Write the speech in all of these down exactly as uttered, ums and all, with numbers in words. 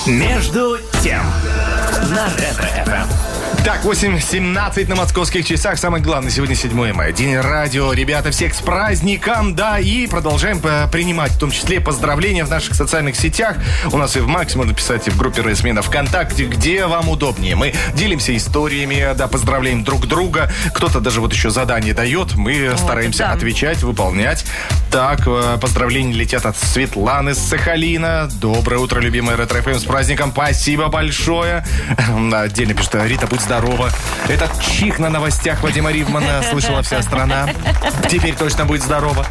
Между тем на Ретро-эф эм. Так, восемь семнадцать на московских часах. Самое главное, сегодня седьмое мая. День радио. Ребята, всех с праздником, да. И продолжаем принимать, в том числе, поздравления в наших социальных сетях. У нас и в Максе можно писать, и в группе Рейсмена ВКонтакте, где вам удобнее. Мы делимся историями, да, поздравляем друг друга. Кто-то даже вот еще задание дает. Мы вот, стараемся да. отвечать, выполнять. Так, поздравления летят от Светланы с Сахалина. Доброе утро, любимая Ретро-эф эм, с праздником. Спасибо большое. Отдельно пишет: Рита, будь здорово. Этот чих на новостях Вадима Ривмана слышала вся страна. Теперь точно будет здорово.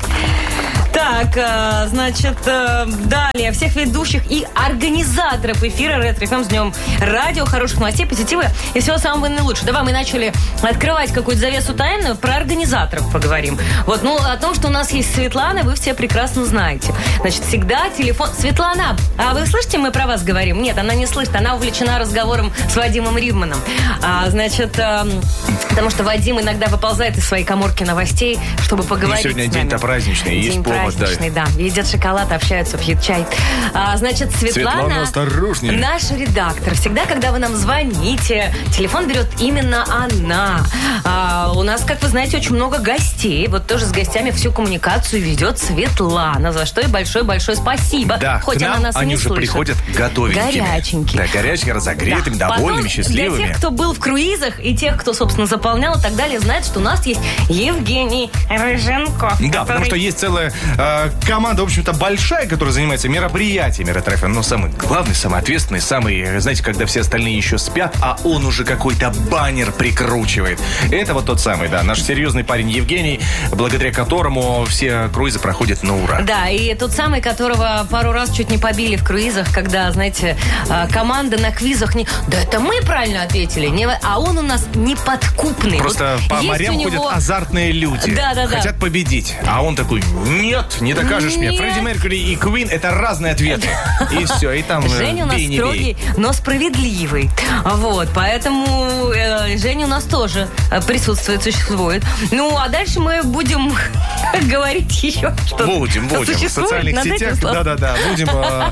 Так, значит, далее. Всех ведущих и организаторов эфира Ретро-эф эм с днем радио, хороших новостей, позитива и всего самого наилучшего. Давай мы начали открывать какую-то завесу тайную, про организаторов поговорим. Вот, ну, о том, что у нас есть Светлана, вы все прекрасно знаете. Значит, всегда телефон... Светлана, а вы слышите, мы про вас говорим? Нет, она не слышит, она увлечена разговором с Вадимом Ривманом. А, значит, а, потому что Вадим иногда выползает из своей каморки новостей, чтобы поговорить ну, сегодня с нами. день-то праздничный, день есть повод. Праздничный, да. да. Едят шоколад, общаются, пьют чай. А, значит, Светлана, Светлана, осторожнее. Наш редактор. Всегда, когда вы нам звоните, телефон берет именно она. А, у нас, как вы знаете, очень много гостей. Вот тоже с гостями всю коммуникацию ведет Светлана. За что и большое-большое спасибо. Да, хоть к нам она нас они не уже слышит. приходят готовенькими. Горяченькие. Да, горяченькими, разогретыми, да. довольными, Потом, счастливыми. Для тех, кто был в круизах и тех, кто, собственно, заполнял и так далее, знает, что у нас есть Евгений Рыженко. Да, который... потому что есть целая э, команда, в общем-то, большая, которая занимается мероприятиями Ретро-эф эм. Но самый главный, самый ответственный, самый, знаете, когда все остальные еще спят, а он уже какой-то баннер прикручивает. Это вот тот самый, да, наш серьезный парень Евгений, благодаря которому все круизы проходят на ура. Да, и тот самый, которого пару раз чуть не побили в круизах, когда, знаете, команда на квизах не... Да это мы правильно ответили, не... а он у нас неподкупный. Просто вот по морям него... ходят азартные люди. Да, да, хотят да. победить. А он такой: нет, не докажешь нет. мне. Фредди Меркьюри и Куин — это разные ответы. И все, и там Женя у нас бей, строгий, но справедливый. Вот, поэтому э, Женя у нас тоже присутствует, существует. Ну, а дальше мы будем говорить еще что-то. Будем, будем. В социальных сетях. Да-да-да. Будем.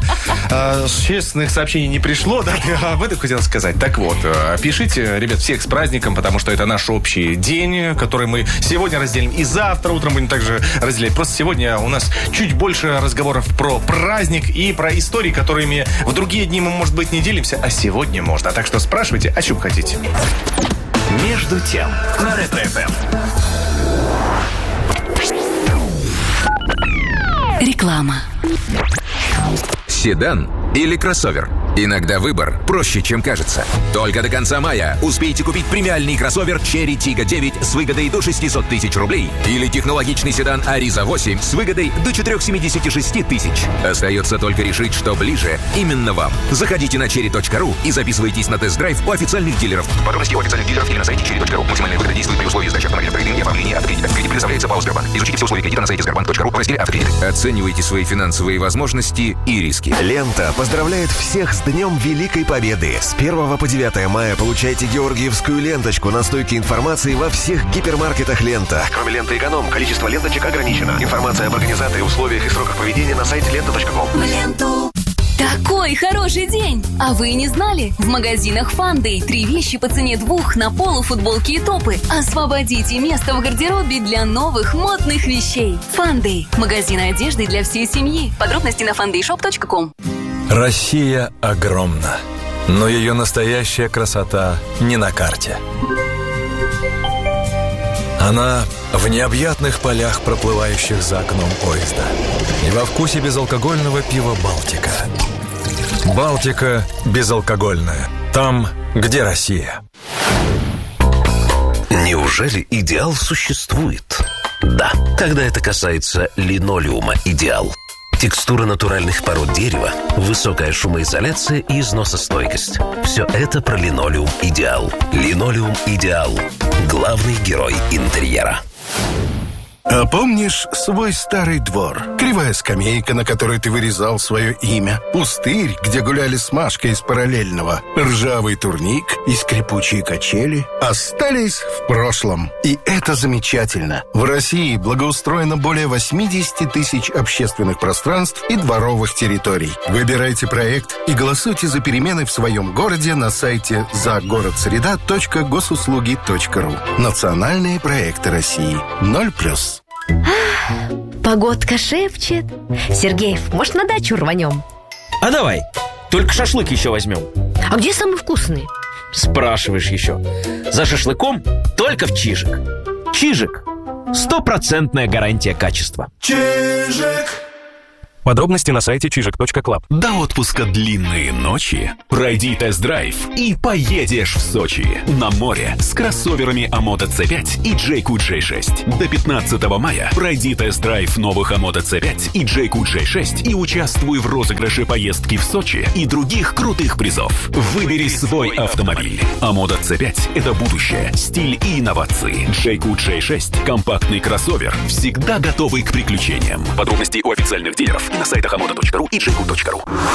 Существенных сообщений не пришло, да? Об этом хотел сказать. Так вот, пишите, ребят, всех с праздником, потому что это наш общий день, который мы сегодня разделим. И завтра утром будем также разделять. Просто сегодня у нас чуть больше разговоров про праздник и про истории, которыми в другие дни мы, может быть, не делимся, а сегодня можно. Так что спрашивайте, о чем хотите. Между тем на Ретро-эф эм. Реклама. Седан или кроссовер? Иногда выбор проще, чем кажется. Только до конца мая успейте купить премиальный кроссовер Cherry Tiggo девять с выгодой до шестьсот тысяч рублей или технологичный седан Ariza восемь с выгодой до четыреста семьдесят шесть тысяч. Остается только решить, что ближе именно вам. Заходите на черри точка ру и записывайтесь на тест-драйв у официальных дилеров. Подробности у официальных дилеров или на сайте черри точка ру. Максимальная выгода действует при условии сдачи автомобиля в трейдинг и оформления автокредита. Кредит предоставляется ПАО «Сбербанк». Изучите все условия кредита на сайте сбербанк точка ру в разделе «Автокредит». Оценивайте свои финансовые возможности и риски. Лента поздравляет всех с Днем Великой Победы. С первого по девятое мая получайте георгиевскую ленточку на стойке информации во всех гипермаркетах «Лента». Кроме ленты «Эконом», количество ленточек ограничено. Информация об организаторе, условиях и сроках проведения на сайте лента точка ком. Ленту. Такой хороший день! А вы не знали? В магазинах Фандэй три вещи по цене двух на полу, футболки и топы. Освободите место в гардеробе для новых модных вещей. Фандэй. Магазин одежды для всей семьи. Подробности на фандэй шоп точка ком. Россия огромна, но ее настоящая красота не на карте. Она в необъятных полях, проплывающих за окном поезда, и во вкусе безалкогольного пива «Балтика». «Балтика» безалкогольная. Там, где Россия. Неужели идеал существует? Да, когда это касается линолеума «Идеал». Текстура натуральных пород дерева, высокая шумоизоляция и износостойкость. Все это про линолеум «Идеал». Линолеум «Идеал». Главный герой интерьера. А помнишь свой старый двор? Кривая скамейка, на которой ты вырезал свое имя. Пустырь, где гуляли с Машкой из параллельного. Ржавый турник и скрипучие качели остались в прошлом. И это замечательно. В России благоустроено более восемьдесят тысяч общественных пространств и дворовых территорий. Выбирайте проект и голосуйте за перемены в своем городе на сайте загородсреда точка госуслуги точка ру. Национальные проекты России. Ноль плюс. Погодка шепчет. Сергеев, может, на дачу рванем? А давай, только шашлык еще возьмем. А где самый вкусный? Спрашиваешь еще. За шашлыком только в Чижик. Чижик. Стопроцентная гарантия качества. Чижик. Подробности на сайте чижик точка клаб. До отпуска длинные ночи. Пройди тест-драйв и поедешь в Сочи. На море с кроссоверами Амото си пять и джей кью джей шесть. До пятнадцатого мая пройди тест-драйв новых Амото си пять и джей кью джей шесть и участвуй в розыгрыше поездки в Сочи и других крутых призов. Выбери свой автомобиль. Амото си пять – это будущее, стиль и инновации. джей кью джей шесть – компактный кроссовер, всегда готовый к приключениям. Подробности у официальных дилеров на сайтах амото точка ру и джей кью точка ру.